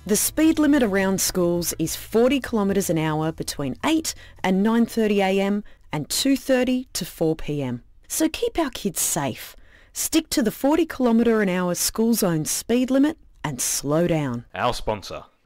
The speed limit around schools is 40 kilometres an hour between 8 and 9:30am and 2:30 to 4pm. So keep our kids safe. Stick to the 40 kilometre an hour school zone speed limit and slow down. Our sponsor.